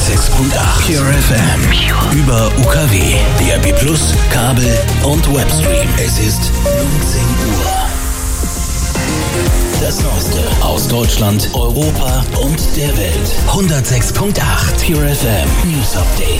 Pure FM. Über UKW, DAB+, Kabel und Webstream. Es ist 19 Uhr. Das Neueste aus Deutschland, Europa und der Welt. 106.8 Pure FM News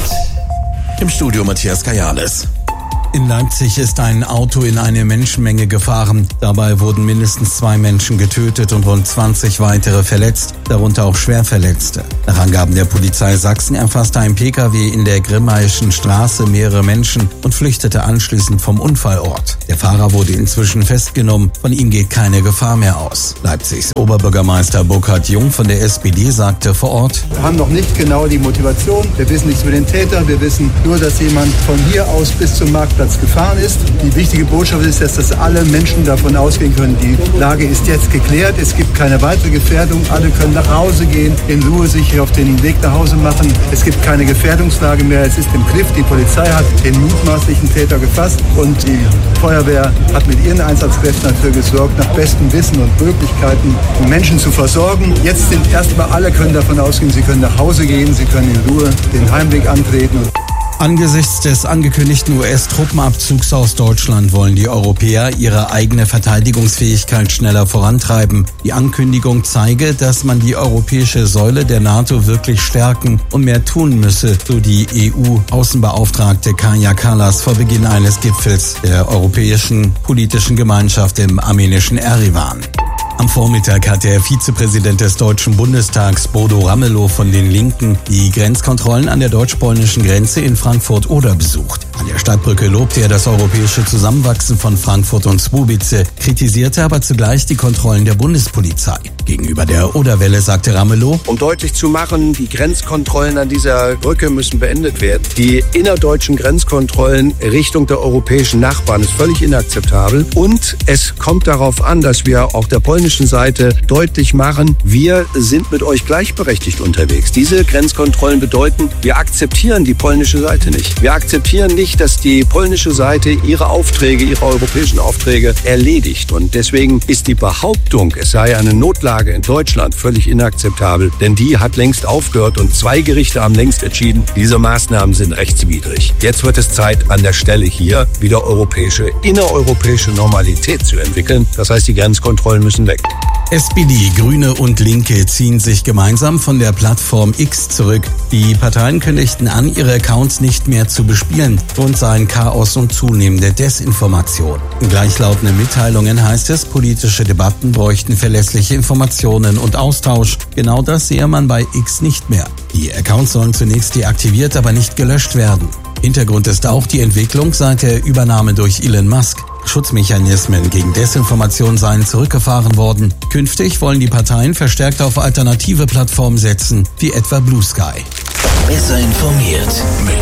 Update. Im Studio Matthias Kajales. In Leipzig ist ein Auto in eine Menschenmenge gefahren. Dabei wurden mindestens 2 Menschen getötet und rund 20 weitere verletzt, darunter auch Schwerverletzte. Nach Angaben der Polizei Sachsen erfasste ein Pkw in der Grimmaischen Straße mehrere Menschen und flüchtete anschließend vom Unfallort. Der Fahrer wurde inzwischen festgenommen, von ihm geht keine Gefahr mehr aus. Leipzigs Oberbürgermeister Burkhard Jung von der SPD sagte vor Ort: Wir haben noch nicht genau die Motivation, wir wissen nichts über den Täter, wir wissen nur, dass jemand von hier aus bis zum Marktplatz gefahren ist. Die wichtige Botschaft ist, dass alle Menschen davon ausgehen können, die Lage ist jetzt geklärt, es gibt keine weitere Gefährdung, alle können nach Hause gehen, in Ruhe sich auf den Weg nach Hause machen. Es gibt keine Gefährdungslage mehr, es ist im Griff, die Polizei hat den mutmaßlichen Täter gefasst und die Feuerwehr hat mit ihren Einsatzkräften dafür gesorgt, nach bestem Wissen und Möglichkeiten Menschen zu versorgen. Jetzt sind erstmal alle können davon ausgehen, sie können nach Hause gehen, sie können in Ruhe den Heimweg antreten. Angesichts des angekündigten US-Truppenabzugs aus Deutschland wollen die Europäer ihre eigene Verteidigungsfähigkeit schneller vorantreiben. Die Ankündigung zeige, dass man die europäische Säule der NATO wirklich stärken und mehr tun müsse, so die EU-Außenbeauftragte Kaja Kallas vor Beginn eines Gipfels der Europäischen Politischen Gemeinschaft im armenischen Erivan. Am Vormittag hat der Vizepräsident des Deutschen Bundestags, Bodo Ramelow von den Linken, die Grenzkontrollen an der deutsch-polnischen Grenze in Frankfurt-Oder besucht. An der Stadtbrücke lobte er das europäische Zusammenwachsen von Frankfurt und Słubice, kritisierte aber zugleich die Kontrollen der Bundespolizei. Gegenüber der Oderwelle sagte Ramelow: Um deutlich zu machen, die Grenzkontrollen an dieser Brücke müssen beendet werden. Die innerdeutschen Grenzkontrollen Richtung der europäischen Nachbarn ist völlig inakzeptabel. Und es kommt darauf an, dass wir auch der polnischen Seite deutlich machen, wir sind mit euch gleichberechtigt unterwegs. Diese Grenzkontrollen bedeuten, wir akzeptieren die polnische Seite nicht. Wir akzeptieren nicht, dass die polnische Seite ihre Aufträge, ihre europäischen Aufträge erledigt. Und deswegen ist die Behauptung, es sei eine Notlage in Deutschland, völlig inakzeptabel. Denn die hat längst aufgehört und 2 Gerichte haben längst entschieden, diese Maßnahmen sind rechtswidrig. Jetzt wird es Zeit, an der Stelle hier wieder innereuropäische Normalität zu entwickeln. Das heißt, die Grenzkontrollen müssen weg. SPD, Grüne und Linke ziehen sich gemeinsam von der Plattform X zurück. Die Parteien kündigten an, ihre Accounts nicht mehr zu bespielen. Grund seien Chaos und zunehmende Desinformation. In gleichlautenden Mitteilungen heißt es, politische Debatten bräuchten verlässliche Informationen und Austausch. Genau das sehe man bei X nicht mehr. Die Accounts sollen zunächst deaktiviert, aber nicht gelöscht werden. Hintergrund ist auch die Entwicklung seit der Übernahme durch Elon Musk. Schutzmechanismen gegen Desinformation seien zurückgefahren worden. Künftig wollen die Parteien verstärkt auf alternative Plattformen setzen, wie etwa Blue Sky. Besser informiert mit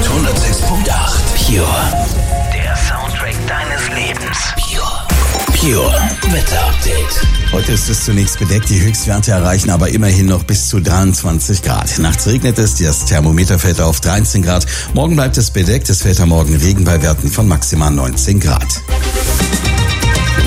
106.8 Pure. Der Soundtrack deines Lebens. Pure Wetter Update. Heute ist es zunächst bedeckt, die Höchstwerte erreichen aber immerhin noch bis zu 23 Grad. Nachts regnet es, das Thermometer fällt auf 13 Grad. Morgen bleibt es bedeckt, es fällt am Morgen Regen bei Werten von maximal 19 Grad.